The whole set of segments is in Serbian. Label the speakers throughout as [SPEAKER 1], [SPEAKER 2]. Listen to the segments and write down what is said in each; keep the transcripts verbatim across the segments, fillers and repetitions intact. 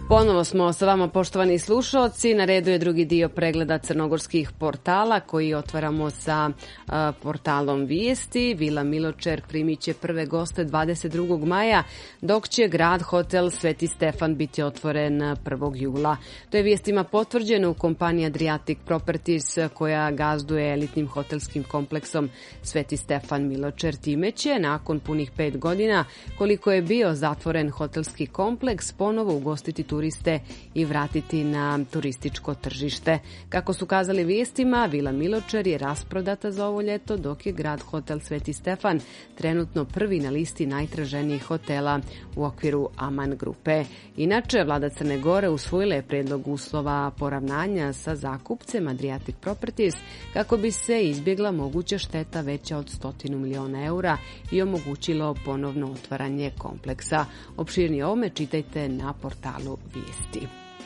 [SPEAKER 1] Ponovo smo sa vama, poštovani slušaoci. Na redu je drugi dio pregleda crnogorskih portala koji otvaramo sa uh, portalom Vijesti. Vila Miločer primit će prve goste dvadeset drugog maja, dok će grad hotel Sveti Stefan biti otvoren prvog jula. To je vijestima potvrđeno u kompaniji Adriatic Properties koja gazduje elitnim hotelskim kompleksom Sveti Stefan Miločer. Time će, nakon punih pet godina, koliko je bio zatvoren hotelski kompleks, ponovo ugostiti turiste i vratiti na turističko tržište. Kako su kazali vijestima, Vila Miločer je rasprodata za ovo ljeto, dok je grad hotel Sveti Stefan trenutno prvi na listi najtraženijih hotela u okviru Aman grupe. Inače, vlada Crne Gore usvojila je predlog uslova poravnanja sa zakupcem Adriatic Properties kako bi se izbjegla moguća šteta veća od stotinu miliona eura i omogućilo ponovno otvaranje kompleksa. Opširnije ovome čitajte na portalu Vijesti.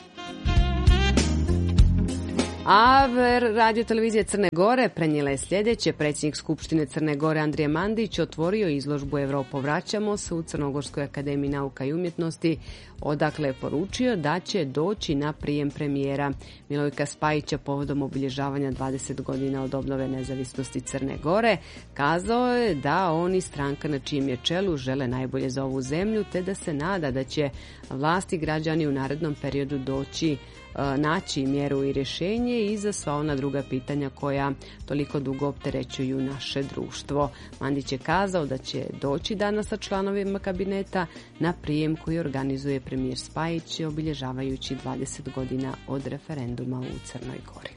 [SPEAKER 1] A Radio televizija Crne Gore prenijela je sljedeće. Predsjednik Skupštine Crne Gore Andrija Mandić otvorio izložbu Evropo vraćamo se u Crnogorskoj akademiji nauka i umjetnosti, odakle je poručio da će doći na prijem premijera Milojka Spajića povodom obilježavanja dvadeset godina od obnove nezavisnosti Crne Gore. Kazao je da on i stranka na čijem je čelu žele najbolje za ovu zemlju, te da se nada da će vlasti i građani u narednom periodu doći naći mjeru i rješenje i za sva ona druga pitanja koja toliko dugo opterećuju naše društvo. Mandić je kazao da će doći danas sa članovima kabineta na prijem koji organizuje premijer Spajić, obilježavajući dvadeset godina od referenduma u Crnoj Gori.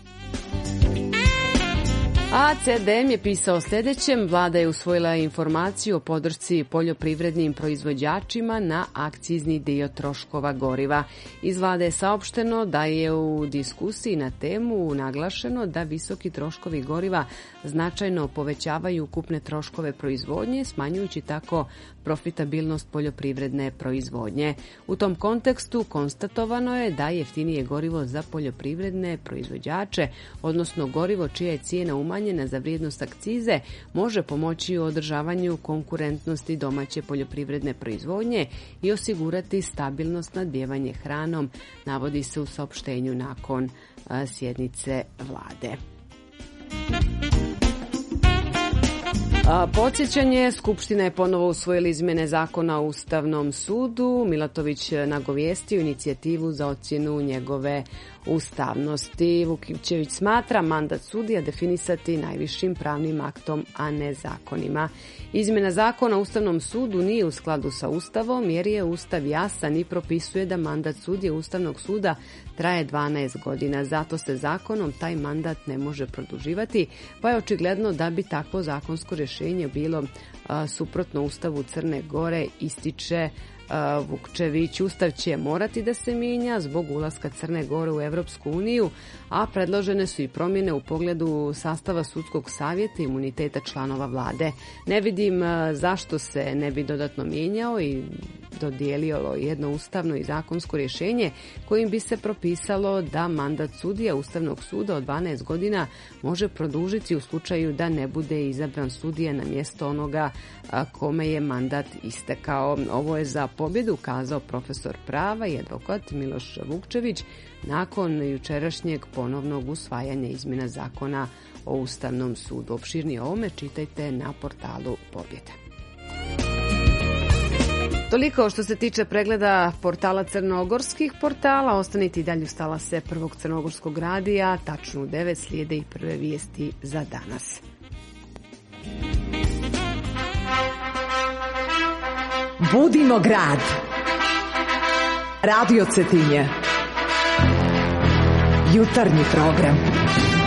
[SPEAKER 1] A C D M je pisao sljedećem. Vlada je usvojila informaciju o podršci poljoprivrednim proizvođačima na akcizni dio troškova goriva. Iz vlade je saopšteno da je u diskusiji na temu naglašeno da visoki troškovi goriva značajno povećavaju ukupne troškove proizvodnje, smanjujući tako profitabilnost poljoprivredne proizvodnje. U tom kontekstu konstatovano je da jeftinije gorivo za poljoprivredne proizvođače, odnosno gorivo čija je cijena umanjena za vrijednost akcize, može pomoći u održavanju konkurentnosti domaće poljoprivredne proizvodnje i osigurati stabilno snabdijevanje hranom, navodi se u saopštenju nakon a, sjednice vlade. A, podsjećanje, Skupština je ponovo usvojila izmjene zakona o Ustavnom sudu. Milatović nagovijestio inicijativu za ocjenu njegove ustavnosti. Vukčević smatra mandat sudija definisati najvišim pravnim aktom, a ne zakonima. Izmjena zakona o Ustavnom sudu nije u skladu sa Ustavom jer je Ustav jasan i propisuje da mandat sudije Ustavnog suda traje dvanaest godina. Zato se zakonom taj mandat ne može produživati, pa je očigledno da bi takvo zakonsko rješenje bilo a, suprotno Ustavu Crne Gore, ističe Vukčević. Ustav će morati da se mijenja zbog ulaska Crne Gore u Evropsku uniju, a predložene su i promjene u pogledu sastava sudskog savjeta i imuniteta članova vlade. Ne vidim zašto se ne bi dodatno mijenjao i dodijelilo jedno ustavno i zakonsko rješenje kojim bi se propisalo da mandat sudija Ustavnog suda od dvanaest godina može produžiti u slučaju da ne bude izabran sudija na mjesto onoga kome je mandat istekao. Ovo je za pobjedu kazao profesor prava i advokat Miloš Vukčević nakon jučerašnjeg ponovnog usvajanja izmjena zakona o Ustavnom sudu. Opširnije o ovome čitajte na portalu Pobjede. Toliko što se tiče pregleda portala crnogorskih portala. Ostanite i dalje uz talase Prvog crnogorskog radija. Tačno u devet slijede i prve vijesti za danas.
[SPEAKER 2] Budimo grad. Radio Cetinje. Jutarnji program.